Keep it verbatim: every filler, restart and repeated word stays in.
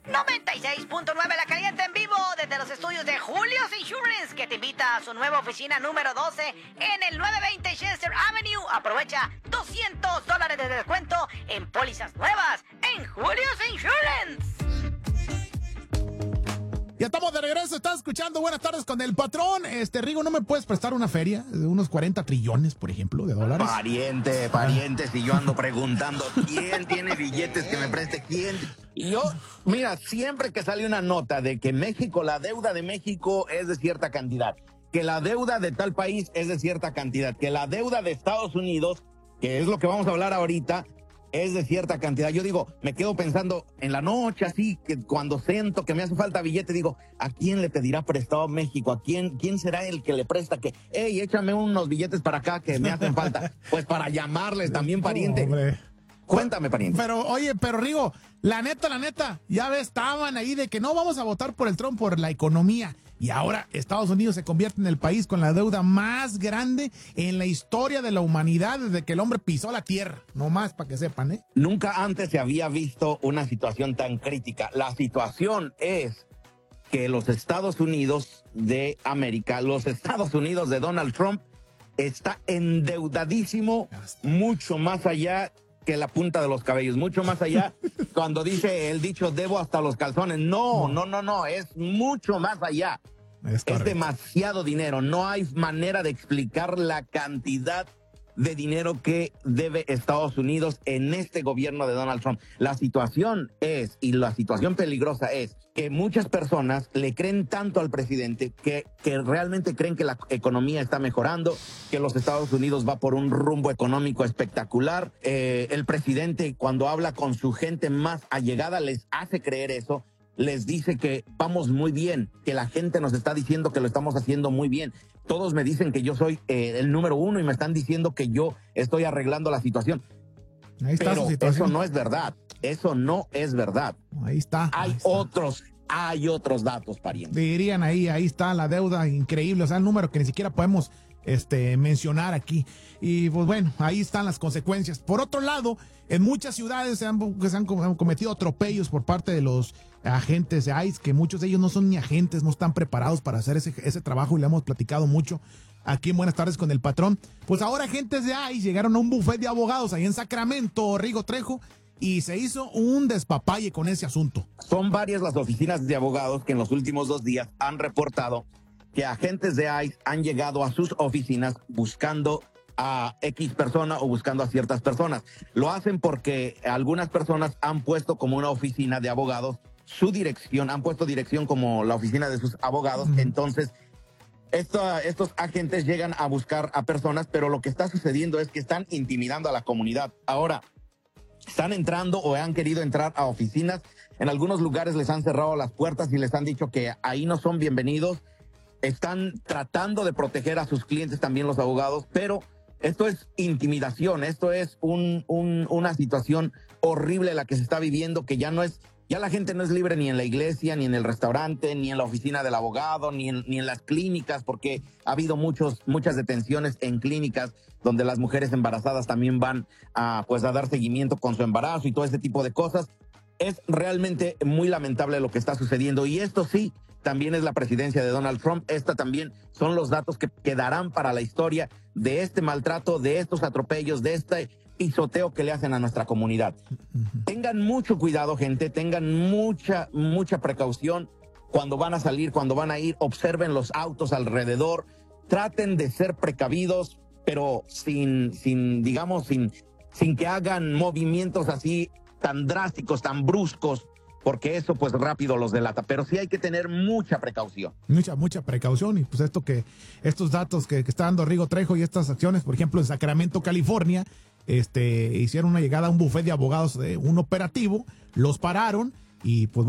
noventa y seis punto nueve La Caliente en vivo desde los estudios de Julio's Insurance, que te invita a su nueva oficina número doce en el novecientos veinte Chester Avenue. Aprovecha doscientos dólares de descuento en pólizas nuevas en Julio's Insurance. Ya estamos de regreso, estás escuchando Buenas Tardes con el Patrón. Este, Rigo, ¿no me puedes prestar una feria de unos cuarenta trillones, por ejemplo, de dólares? Pariente, pariente, si yo ando preguntando quién tiene billetes que me preste, quién. Y yo, mira, siempre que sale una nota de que México, la deuda de México es de cierta cantidad, que la deuda de tal país es de cierta cantidad, que la deuda de Estados Unidos, que es lo que vamos a hablar ahorita, es de cierta cantidad. Yo digo, me quedo pensando en la noche, así, que cuando siento que me hace falta billete, digo, ¿a quién le pedirá prestado México? ¿A quién, quién será el que le presta que, hey, échame unos billetes para acá que me hacen falta? Pues para llamarles también, pariente. No, Cuéntame, pariente. Pero, oye, pero Rigo, la neta, la neta, ya ves, estaban ahí de que no vamos a votar por el Trump por la economía. Y ahora Estados Unidos se convierte en el país con la deuda más grande en la historia de la humanidad desde que el hombre pisó la tierra. No más para que sepan, ¿eh? Nunca antes se había visto una situación tan crítica. La situación es que los Estados Unidos de América, los Estados Unidos de Donald Trump, está endeudadísimo, mucho más allá que la punta de los cabellos, mucho más allá. Cuando dice el dicho, debo hasta los calzones, no, no, no, no, es mucho más allá. Es, es demasiado dinero, no hay manera de explicar la cantidad de dinero que debe Estados Unidos en este gobierno de Donald Trump. La situación es, y la situación peligrosa es, que muchas personas le creen tanto al presidente que, que realmente creen que la economía está mejorando, que los Estados Unidos va por un rumbo económico espectacular. Eh, el presidente, cuando habla con su gente más allegada, les hace creer eso. Les dice que vamos muy bien, que la gente nos está diciendo que lo estamos haciendo muy bien. Todos me dicen que yo soy eh, el número uno y me están diciendo que yo estoy arreglando la situación. Ahí está. Pero eso no es verdad. Eso no es verdad. Ahí está. Hay ahí está. otros, hay otros datos, parientes. Dirían ahí, ahí está la deuda increíble, o sea, el número que ni siquiera podemos este, mencionar aquí. Y pues bueno, ahí están las consecuencias. Por otro lado, en muchas ciudades se han, se han cometido atropellos por parte de los agentes de ICE, que muchos de ellos no son ni agentes, no están preparados para hacer ese, ese trabajo, y le hemos platicado mucho aquí en Buenas Tardes con el Patrón. Pues ahora agentes de ICE llegaron a un bufete de abogados ahí en Sacramento, Rigo Trejo, y se hizo un despapalle con ese asunto. Son varias las oficinas de abogados que en los últimos dos días han reportado que agentes de ICE han llegado a sus oficinas buscando a X persona o buscando a ciertas personas. Lo hacen porque algunas personas han puesto como una oficina de abogados su dirección, han puesto dirección como la oficina de sus abogados. Mm. Entonces, esto, estos agentes llegan a buscar a personas, pero lo que está sucediendo es que están intimidando a la comunidad. Ahora, están entrando o han querido entrar a oficinas. En algunos lugares les han cerrado las puertas y les han dicho que ahí no son bienvenidos. Están tratando de proteger a sus clientes también los abogados, pero esto es intimidación, esto es un, un, una situación horrible la que se está viviendo, que ya no es, ya la gente no es libre ni en la iglesia, ni en el restaurante, ni en la oficina del abogado, ni en, ni en las clínicas, porque ha habido muchos, muchas detenciones en clínicas donde las mujeres embarazadas también van a, pues, a dar seguimiento con su embarazo y todo ese tipo de cosas. Es realmente muy lamentable lo que está sucediendo, y esto sí, también es la presidencia de Donald Trump. Esta también son los datos que quedarán para la historia de este maltrato, de estos atropellos, de este pisoteo que le hacen a nuestra comunidad. Uh-huh. Tengan mucho cuidado, gente, tengan mucha, mucha precaución cuando van a salir, cuando van a ir, observen los autos alrededor, traten de ser precavidos, pero sin, sin, digamos, sin, sin que hagan movimientos así tan drásticos, tan bruscos, porque eso pues rápido los delata, pero sí hay que tener mucha precaución. Mucha, mucha precaución, y pues esto que, estos datos que, que está dando Rigo Trejo y estas acciones, por ejemplo, en Sacramento, California, este, hicieron una llegada a un bufete de abogados de un operativo, los pararon y pues